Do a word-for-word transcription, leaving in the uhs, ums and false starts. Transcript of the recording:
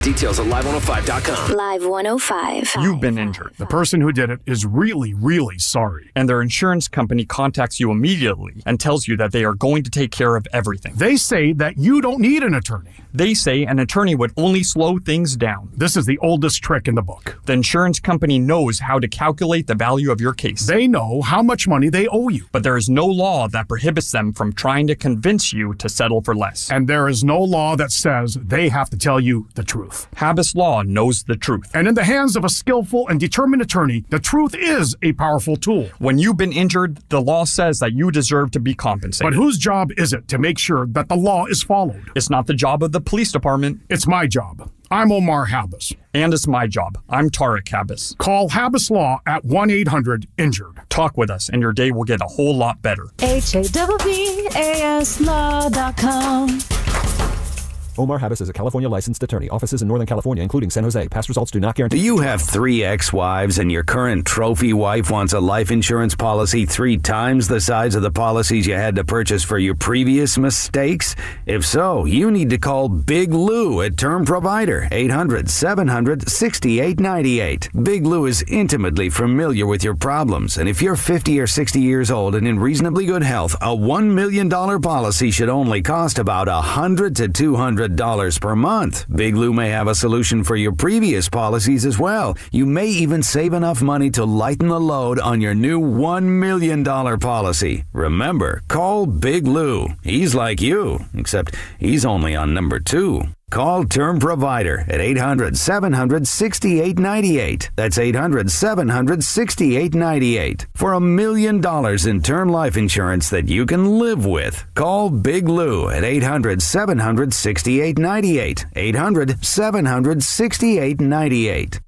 Details at live one oh five dot com. Live one oh five. You've been injured. The person who did it is really, really sorry. And their insurance company contacts you immediately and tells you that they are going to take care of everything. They say that you don't need an attorney. They say an attorney would only slow things down. This is the oldest trick in the book. The insurance company knows how to calculate the value of your case. They know how much money they owe you. But there is no law that prohibits them from trying to convince you to settle for less. And there is no law that says they have to tell you the truth. Habas Law knows the truth. And in the hands of a skillful and determined attorney, the truth is a powerful tool. When you've been injured, the law says that you deserve to be compensated. But whose job is it to make sure that the law is followed? It's not the job of the police department. It's my job. I'm Omar Habas. And it's my job. I'm Tarek Habas. Call Habas Law at one eight hundred injured. Talk with us and your day will get a whole lot better. H A B B A S law dot com. Omar Habas is a California licensed attorney. Offices in Northern California, including San Jose. Past results do not guarantee. Do you have three ex-wives and your current trophy wife wants a life insurance policy three times the size of the policies you had to purchase for your previous mistakes? If so, you need to call Big Lou at Term Provider, eight hundred, seven hundred, sixty-eight ninety-eight. Big Lou is intimately familiar with your problems, and if you're fifty or sixty years old and in reasonably good health, a one million dollars policy should only cost about one hundred to two hundred dollars per month. Big Lou may have a solution for your previous policies as well. You may even save enough money to lighten the load on your new one million dollars policy. Remember, call Big Lou. He's like you, except he's only on number two. Call Term Provider at eight hundred, seven hundred, sixty-eight ninety-eight. That's eight hundred, seven hundred, sixty-eight ninety-eight. For a million dollars in term life insurance that you can live with. Call Big Lou at eight hundred, seven hundred, sixty-eight ninety-eight. eight hundred, seven hundred, sixty-eight ninety-eight.